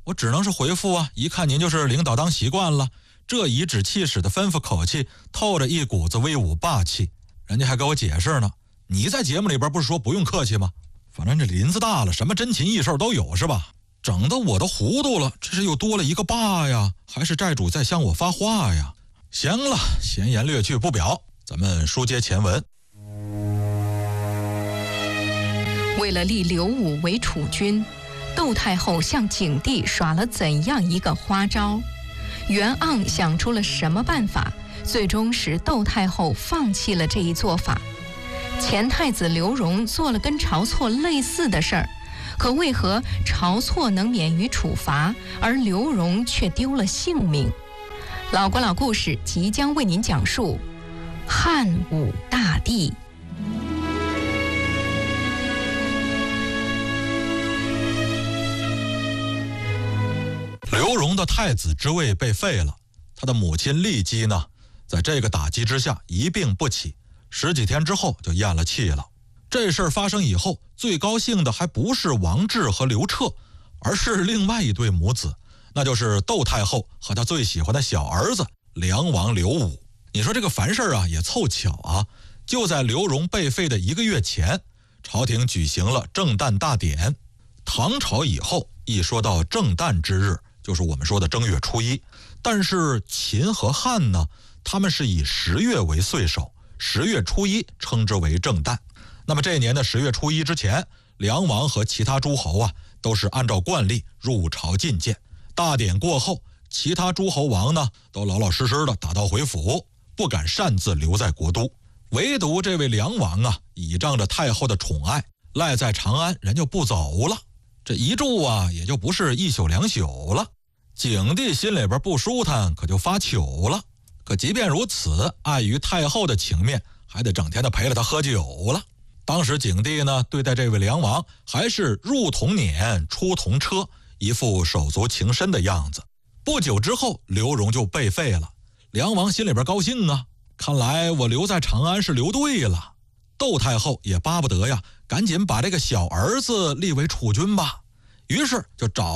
我只能是回复啊，一看您就是领导当习惯了，这颐指气使的吩咐口气透着一股子威武霸气。人家还给我解释呢，你在节目里边不是说不用客气吗？反正这林子大了，什么真情义事都有是吧？整得我都糊涂了，这是又多了一个爸呀，还是债主在向我发话呀？行了，闲言略去不表，咱们书接前文。 为了立刘武为储君，窦太后向景帝耍了怎样一个花招？袁盎想出了什么办法，最终使窦太后放弃了这一做法？前太子刘荣做了跟晁错类似的事儿，可为何晁错能免于处罚，而刘荣却丢了性命？老国老故事即将为您讲述汉武大帝。 刘荣的太子之位被废了，他的母亲骊姬呢，在这个打击之下一病不起，10几天之后就咽了气了。这事儿发生以后，最高兴的还不是王志和刘彻，而是另外一对母子，那就是窦太后和她最喜欢的小儿子梁王刘武。你说这个凡事啊也凑巧啊，就在刘荣被废的1个月前，朝廷举行了正旦大典。唐朝以后一说到正旦之日，就是我们说的正月初1，但是秦和汉呢，他们是以10月为岁首，10月初1称之为正旦。那么这年的10月初1之前，梁王和其他诸侯啊，都是按照惯例入朝觐见。大典过后，其他诸侯王呢，都老老实实的打道回府，不敢擅自留在国都。唯独这位梁王啊，倚仗着太后的宠爱，赖在长安，人就不走了。这一住啊，也就不是1宿2宿了。景帝心里边不舒坦，可就发糗了。可即便如此，碍于太后的情面，还得整天的陪着他喝酒了。当时景帝呢，对待这位梁王还是入铜辇出铜车，一副手足情深的样子。不久之后，刘荣就被废了。梁王心里边高兴啊，看来我留在长安是留对了。窦太后也巴不得呀，赶紧把这个小儿子立为储君吧，于是就找